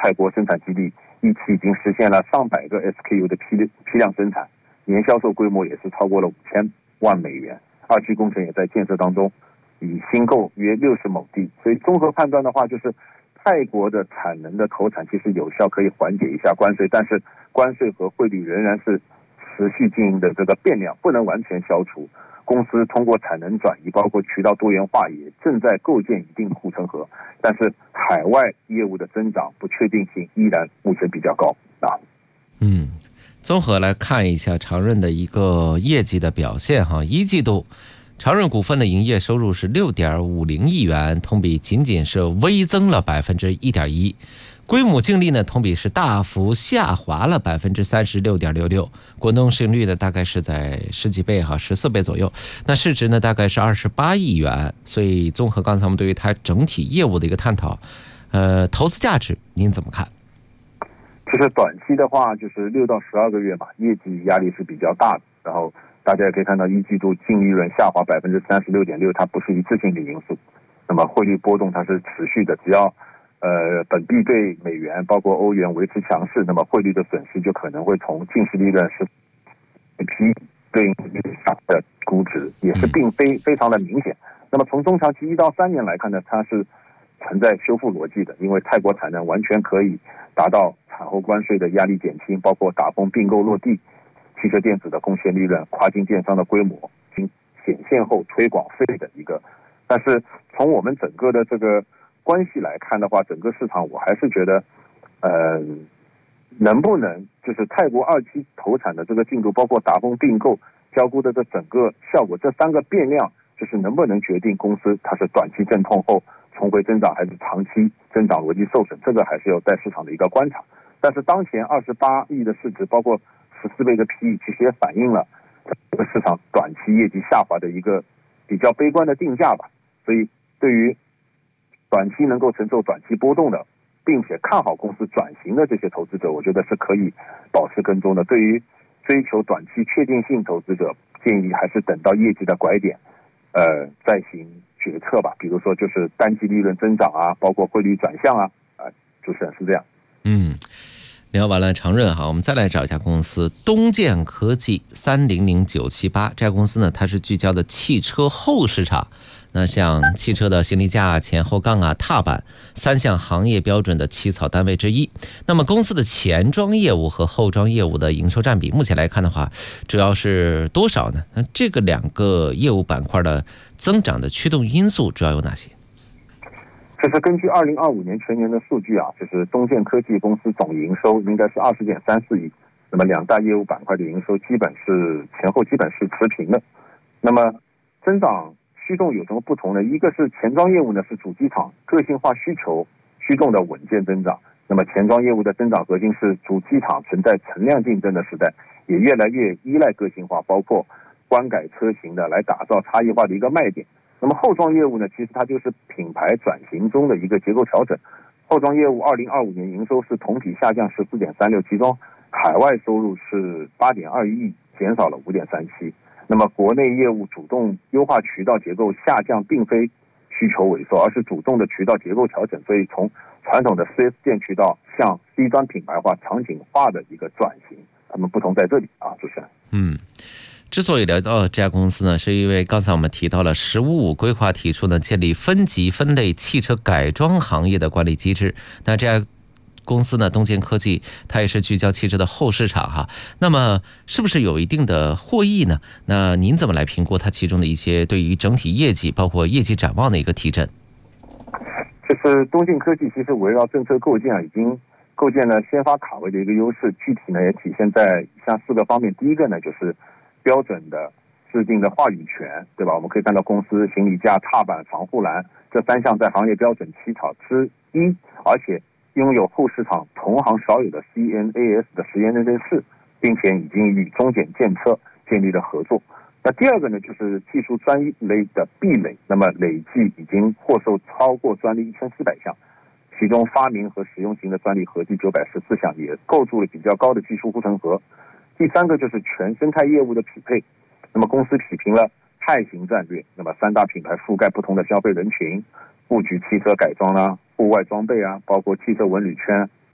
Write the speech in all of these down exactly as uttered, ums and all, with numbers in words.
泰国生产基地一期已经实现了上百个 S K U 的批批量生产，年销售规模也是超过了五千万美元。二期工程也在建设当中，已新购约六十亩地。所以综合判断的话，就是泰国的产能的投产其实有效可以缓解一下关税，但是关税和汇率仍然是持续经营的这个变量，不能完全消除。公司通过产能转移，包括渠道多元化，也正在构建一定护城河。但是海外业务的增长不确定性依然目前比较高啊。 嗯，综合来看一下长润的一个业绩的表现哈，一季度长润股份的营业收入是六点五零亿元，同比仅仅是微增了百分之一点一。规模净利呢，同比是大幅下滑了百分之三十六点六六，股东市盈率呢大概是在十几倍哈，十四倍左右。那市值呢大概是二十八亿元。所以综合刚才我们对于它整体业务的一个探讨，呃，投资价值您怎么看？ 其实短期的话，就是六到十二个月嘛，业绩压力是比较大的。然后大家也可以看到，一季度净利润下滑百分之三十六点六，它不是一次性的因素。那么汇率波动它是持续的，只要呃，本币对美元包括欧元维持强势，那么汇率的损失就可能会从净市利润是批对应的估值，也是并非非常的明显。那么从中长期一到三年来看呢，它是存在修复逻辑的，因为泰国产能完全可以达到产后关税的压力减轻，包括打风并购落地、汽车电子的贡献利润、跨境电商的规模经显现后推广费的一个。但是从我们整个的这个关系来看的话，整个市场我还是觉得，呃，能不能就是泰国二期投产的这个进度，包括达丰并购、交估的这整个效果，这三个变量，就是能不能决定公司它是短期阵痛后重回增长，还是长期增长逻辑受损，这个还是要在市场的一个观察。但是当前二十八亿的市值，包括十四倍的 P E， 其实也反映了这个市场短期业绩下滑的一个比较悲观的定价吧。所以对于短期能够承受短期波动的，并且看好公司转型的这些投资者，我觉得是可以保持跟踪的。对于追求短期确定性投资者，建议还是等到业绩的拐点，呃，再行决策吧。比如说就是单季利润增长啊，包括汇率转向啊，啊、呃，主持人是这样。 嗯，聊完了长润哈，我们再来找一家公司东建科技三零零九七八。这家公司呢，它是聚焦的汽车后市场。那像汽车的行李架、前后杠啊、踏板三项行业标准的起草单位之一。那么公司的前装业务和后装业务的营收占比，目前来看的话，主要是多少呢？那这个两个业务板块的增长的驱动因素主要有哪些？ 其实根据二零二五年全年的数据啊，就是东建科技公司总营收应该是二十点三四亿，那么两大业务板块的营收基本是前后基本是持平的。那么增长驱动有什么不同呢？一个是前装业务呢是主机厂个性化需求驱动的稳健增长，那么前装业务的增长核心是主机厂存在存量竞争的时代，也越来越依赖个性化，包括观改车型的来打造差异化的一个卖点。那么后装业务呢，其实它就是品牌转型中的一个结构调整。后装业务二零二五年营收是同比下降十四点三六，其中海外收入是八点二一亿，减少了五点三七。那么国内业务主动优化渠道结构下降，并非需求萎缩，而是主动的渠道结构调整。所以从传统的 四 S 店渠道向 C 端品牌化、场景化的一个转型，他们不同在这里啊，主持人。 嗯。之所以聊到这家公司呢，是因为刚才我们提到了“十五五”规划提出呢建立分级分类汽车改装行业的管理机制。那这家公司呢，东建科技，它也是聚焦汽车的后市场哈。那么是不是有一定的获益呢？那您怎么来评估它其中的一些对于整体业绩，包括业绩展望的一个提振？ 就是东建科技其实围绕政策构建啊，已经构建了先发卡位的一个优势，具体呢也体现在以下四个方面。第一个呢就是标准的制定的话语权，对吧？我们可以看到公司行李架、踏板、防护栏这三项在行业标准起草之一，而且拥有后市场同行少有的 C N A S 的实验认证室，并且已经与中检检测建立了合作。那第二个呢，就是技术专利的壁垒，那么累计已经获授超过专利一千四百项，其中发明和实用型的专利合计九百十四项，也构筑了比较高的技术护城河。第三个就是全生态业务的匹配，那么公司匹平了泰型战略，那么三大品牌覆盖不同的消费人群，布局汽车改装啦、户外装备啊，包括汽车文旅圈、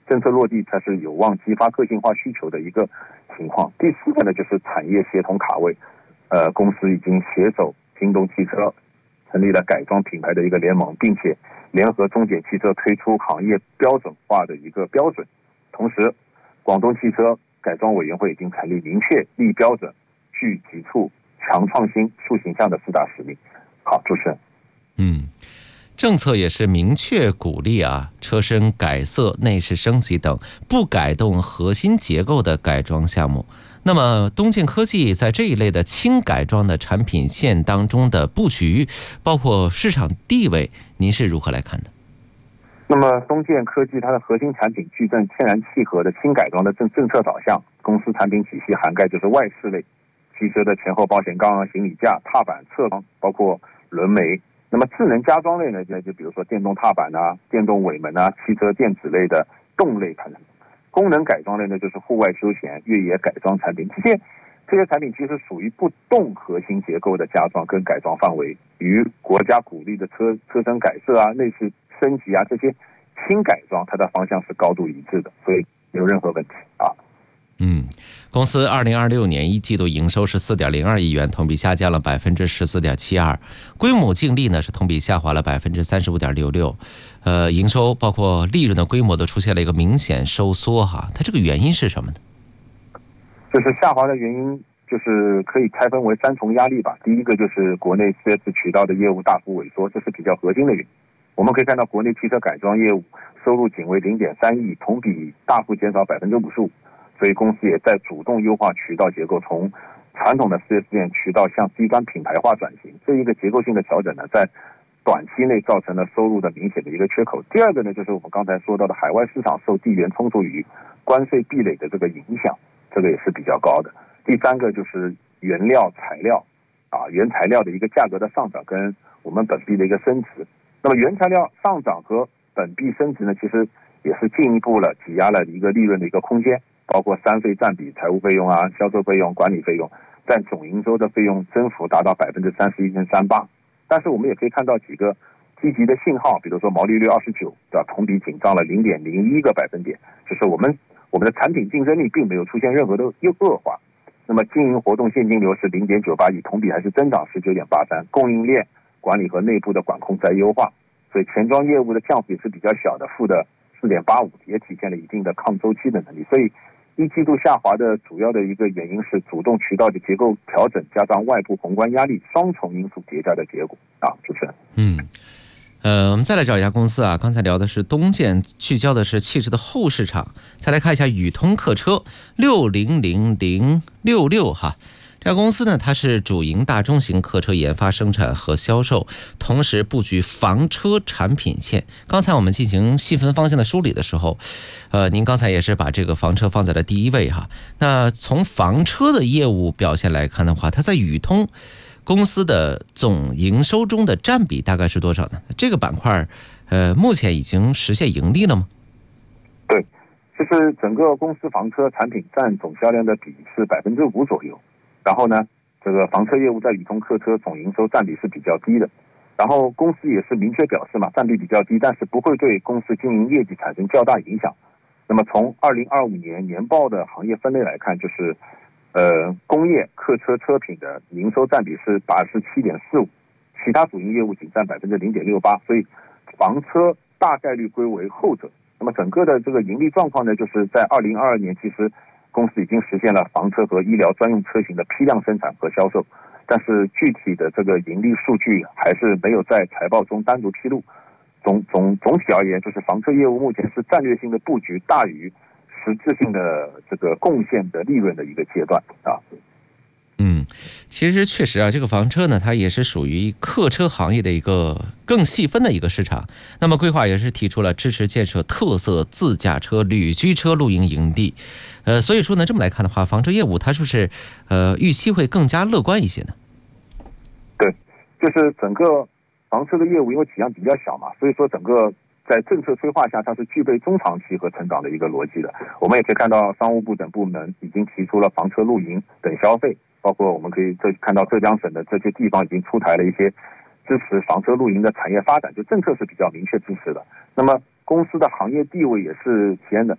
政策落地才是有望激发个性化需求的一个情况。第四个呢，就是产业协同卡位，呃，公司已经携手京东汽车成立了改装品牌的一个联盟，并且联合中检汽车推出行业标准化的一个标准。同时，广东汽车改装委员会已经成立，明确立标准、具体处、强创新、树形象的四大使命。好，主持人。 嗯。政策也是明确鼓励啊，车身改色、内饰升级等不改动核心结构的改装项目。那么东建科技在这一类的轻改装的产品线当中的布局，包括市场地位，您是如何来看的？ 那么东建科技它的核心产品矩阵天然契合的轻改装的政政策导向，公司产品体系涵盖就是外饰类、汽车的前后保险杠、行李架、踏板、侧方，包括轮眉。那么智能加装类呢，就就比如说电动踏板啊、电动尾门啊、汽车电子类的动类产品；功能改装类呢，就是户外休闲、越野改装产品。这些这些产品其实属于不动核心结构的加装跟改装范围，与国家鼓励的车车身改色啊、内饰升级啊这些轻改装，它的方向是高度一致的，所以没有任何问题啊。 嗯，公司二零二六年一季度营收是四点零二亿元，同比下降了百分之十四点七二，规模净利呢是同比下滑了百分之三十五点六六，呃，营收包括利润的规模都出现了一个明显收缩哈，它这个原因是什么呢？ 就是下滑的原因，就是可以拆分为三重压力吧。第一个就是国内 四 S 渠道的业务大幅萎缩，这是比较核心的原因。我们可以看到，国内汽车改装业务收入仅为零点三亿，同比大幅减少百分之五十五。所以公司也在主动优化渠道结构，从传统的 四 S 店渠道向 C 端品牌化转型。这一个结构性的调整呢，在短期内造成了收入的明显的一个缺口。第二个呢，就是我们刚才说到的海外市场受地缘冲突与关税壁垒的这个影响，这个也是比较高的。第三个就是原料材料啊，原材料的一个价格的上涨跟我们本币的一个升值。那么原材料上涨和本币升值呢，其实也是进一步了挤压了一个利润的一个空间。包括三费占比、财务费用啊、销售费用、管理费用，占总营收的费用增幅达到百分之三十一点三八。但是我们也可以看到几个积极的信号，比如说毛利率二十九，对吧？同比紧张了零点零一个百分点，就是我们我们的产品竞争力并没有出现任何的恶化。那么经营活动现金流是零点九八亿，同比还是增长十九点八三。供应链管理和内部的管控在优化，所以钱庄业务的降幅也是比较小的，负的四点八五，也体现了一定的抗周期的能力。所以一季度下滑的主要的一个原因是主动渠道的结构调整，加上外部宏观压力双重因素叠加的结果啊，主持人。 嗯，呃，我们再来找一家公司啊，刚才聊的是东建，聚焦的是汽车的后市场，再来看一下宇通客车六零零零六六哈。这家公司呢，它是主营大中型客车研发、生产和销售，同时布局房车产品线。刚才我们进行细分方向的梳理的时候，呃，您刚才也是把这个房车放在了第一位哈。那从房车的业务表现来看的话，它在宇通公司的总营收中的占比大概是多少呢？这个板块，呃，目前已经实现盈利了吗？ 对，就是整个公司房车产品占总销量的比是百分之五左右。然后呢，这个房车业务在宇通客车总营收占比是比较低的，然后公司也是明确表示嘛，占比比较低，但是不会对公司经营业绩产生较大影响。那么从二零二五年年报的行业分类来看，就是呃工业客车车品的营收占比是八十七点四五，其他主营业务仅占百分之零点六八，所以房车大概率归为后者。那么整个的这个盈利状况呢，就是在二零二二年其实公司已经实现了房车和医疗专用车型的批量生产和销售，但是具体的这个盈利数据还是没有在财报中单独披露。总总总体而言，就是房车业务目前是战略性的布局大于实质性的这个贡献的利润的一个阶段啊。 嗯，其实确实啊，这个房车呢，它也是属于客车行业的一个更细分的一个市场。那么规划也是提出了支持建设特色自驾车、旅居车露营营地。呃，所以说呢，这么来看的话，房车业务它是不是呃预期会更加乐观一些呢？ 对，就是整个房车的业务因为体量比较小嘛，所以说整个在政策催化下，它是具备中长期和成长的一个逻辑的。我们也可以看到，商务部等部门已经提出了房车露营等消费。包括我们可以这看到浙江省的这些地方已经出台了一些支持房车露营的产业发展，就政策是比较明确支持的。那么公司的行业地位也是体现的